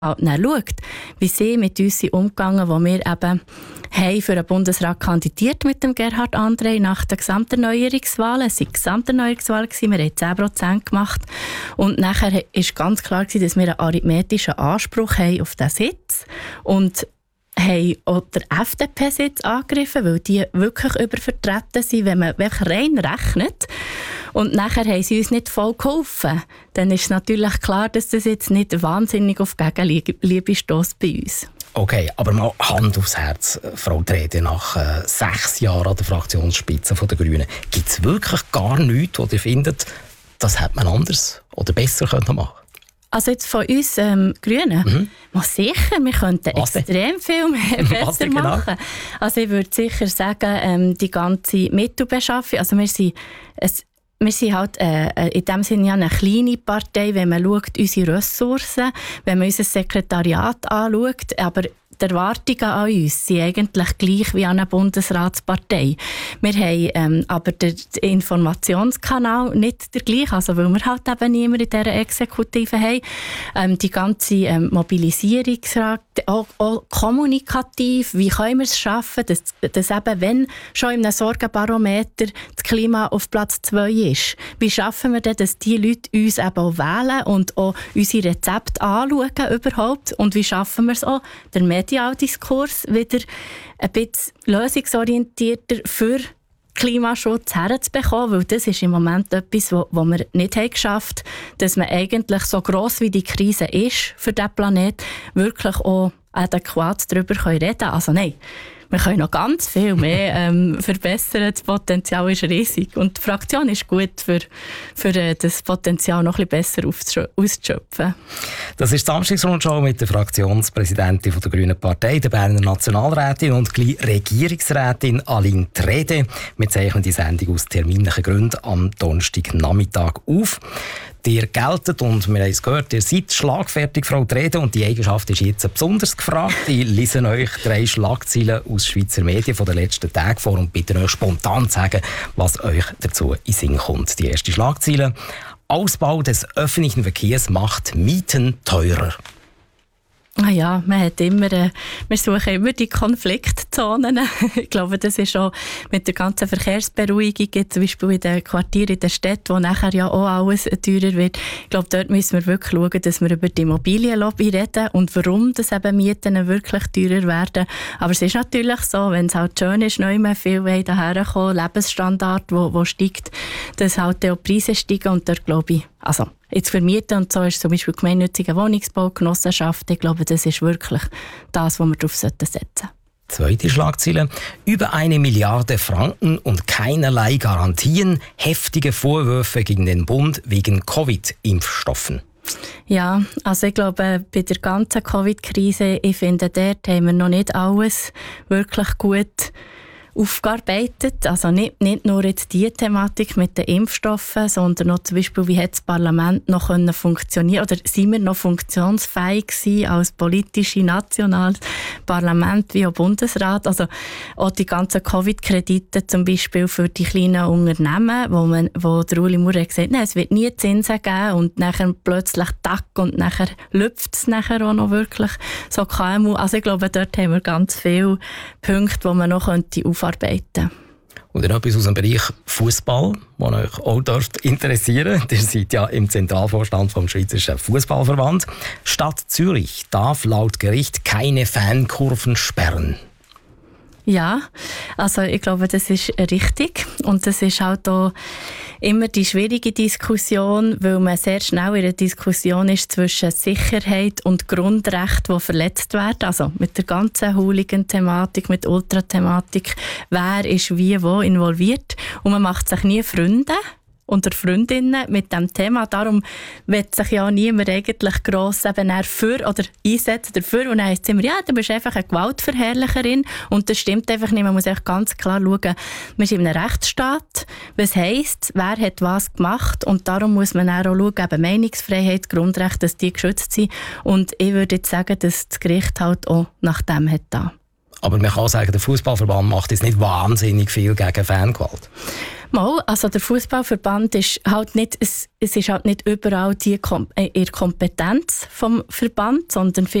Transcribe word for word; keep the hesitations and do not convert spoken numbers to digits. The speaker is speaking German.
dann schaut, wie sie mit uns sind umgegangen, wo wir eben haben für den Bundesrat kandidiert mit dem Gerhard André nach der Gesamterneuerungswahl. Es war die Gesamterneuerungswahl, wir haben zehn Prozent gemacht. Und nachher war ganz klar, dass wir einen arithmetischen Anspruch haben auf diesen Sitz. Und haben auch den F D P-Sitz angegriffen, weil die wirklich übervertreten sind, wenn man wirklich rein rechnet. Und nachher haben sie uns nicht voll geholfen. Dann ist natürlich klar, dass das jetzt nicht wahnsinnig auf Gegenliebe stösst bei uns. Okay, aber mal Hand aufs Herz, Frau Treede, nach äh, sechs Jahren an der Fraktionsspitze der Grünen. Gibt es wirklich gar nichts, wo ihr findet, das hätte man anders oder besser machen können? Also jetzt von uns ähm, Grünen? Mhm. Mal sicher, wir könnten Was extrem viel mehr besser genau? machen. Also ich würde sicher sagen, ähm, die ganze Mittelbeschaffung, also wir sind, es, wir sind halt äh, in dem Sinne ja eine kleine Partei, wenn man schaut, unsere Ressourcen, wenn man unser Sekretariat anschaut, aber die Erwartungen an uns sind eigentlich gleich wie an einer Bundesratspartei. Wir haben ähm, aber den Informationskanal nicht der gleiche, also weil wir halt eben niemand in dieser Exekutive haben. Ähm, die ganze ähm, Mobilisierungsrat, auch, auch kommunikativ, wie können wir es schaffen, dass, dass eben, wenn schon in einem Sorgenbarometer das Klima auf Platz zwei ist, wie schaffen wir denn, dass die Leute uns eben auch wählen und auch unsere Rezepte anschauen überhaupt, und wie schaffen wir es auch, der Medialdiskurs wieder ein bisschen lösungsorientierter für Klimaschutz herzubekommen, weil das ist im Moment etwas, was wir nicht haben geschafft haben, dass man eigentlich so gross wie die Krise ist für diesen Planeten, wirklich auch adäquat darüber reden können. Also nein, wir können noch ganz viel mehr ähm, verbessern. Das Potenzial ist riesig. Und die Fraktion ist gut, für, für äh, das Potenzial noch ein bisschen besser auszuschöpfen. Das ist die Samstagsrundschau mit der Fraktionspräsidentin der Grünen Partei, der Berner Nationalrätin und gleich Regierungsrätin Aline Treede. Wir zeichnen die Sendung aus terminlichen Gründen am Donnerstagnachmittag auf. Ihr geltet, und wir haben es gehört, ihr seid schlagfertig, Frau Treede, und die Eigenschaft ist jetzt besonders gefragt. Ich lese euch drei Schlagzeilen aus Schweizer Medien von den letzten Tagen vor und bitte euch spontan zu sagen, was euch dazu in den Sinn kommt. Die erste Schlagzeile: Ausbau des öffentlichen Verkehrs macht Mieten teurer. Ah ja, man hat immer, äh, wir suchen immer die Konfliktzonen. Ich glaube, das ist auch mit der ganzen Verkehrsberuhigung, zum Beispiel in den Quartieren, in den Städten, wo nachher ja auch alles teurer wird. Ich glaube, dort müssen wir wirklich schauen, dass wir über die Immobilienlobby reden und warum das eben Mieten wirklich teurer werden. Aber es ist natürlich so, wenn es halt schön ist, neu mehr viel daher kommen, Lebensstandard, wo, wo steigt, dass halt auch die Preise steigen, und dort glaube ich, also jetzt für Mieten und so ist zum Beispiel gemeinnütziger Wohnungsbau, Genossenschaft. Ich glaube, das ist wirklich das, was wir darauf setzen sollten. Zweite Schlagzeile: Über eine Milliarde Franken und keinerlei Garantien. Heftige Vorwürfe gegen den Bund wegen Covid-Impfstoffen. Ja, also ich glaube, bei der ganzen Covid-Krise, ich finde, dort haben wir noch nicht alles wirklich gut aufgearbeitet. Also nicht, nicht nur jetzt die Thematik mit den Impfstoffen, sondern auch zum Beispiel, wie hat das Parlament noch können funktionieren oder sind wir noch funktionsfähig gewesen als politische nationales Parlament wie auch Bundesrat. Also auch die ganzen Covid-Kredite zum Beispiel für die kleinen Unternehmen, wo, man, wo der Uli Maurer gesagt hat, nein, es wird nie Zinsen geben, und nachher plötzlich tack und nachher lüpft es nachher auch noch wirklich so K M U. Also ich glaube, dort haben wir ganz viele Punkte, die man noch könnte aufarbeiten. Und dann etwas aus dem Bereich Fußball, das euch auch dürft interessieren. Ihr seid ja im Zentralvorstand vom Schweizerischen Fußballverband. Stadt Zürich darf laut Gericht keine Fankurven sperren. Ja, also ich glaube, das ist richtig, und das ist halt auch immer die schwierige Diskussion, weil man sehr schnell in einer Diskussion ist zwischen Sicherheit und Grundrechten, die verletzt werden. Also mit der ganzen Hooligan-Thematik, mit Ultra-Thematik, wer ist wie wo involviert, und man macht sich nie Freunde unter Freundinnen mit diesem Thema. Darum wird sich ja niemand eigentlich gross eben für oder einsetzen dafür. Und dann heisst es immer, ja, du bist einfach eine Gewaltverherrlicherin. Und das stimmt einfach nicht. Man muss echt ganz klar schauen, wir sind in einem Rechtsstaat. Was heisst, wer hat was gemacht? Und darum muss man auch schauen, eben Meinungsfreiheit, Grundrechte, dass die geschützt sind. Und ich würde jetzt sagen, dass das Gericht halt auch nach dem hat da. Aber man kann sagen, der Fußballverband macht jetzt nicht wahnsinnig viel gegen Fangewalt. Mal, also der Fußballverband ist halt nicht, es, es ist halt nicht überall die Kom- äh, ihre Kompetenz vom Verband, sondern viel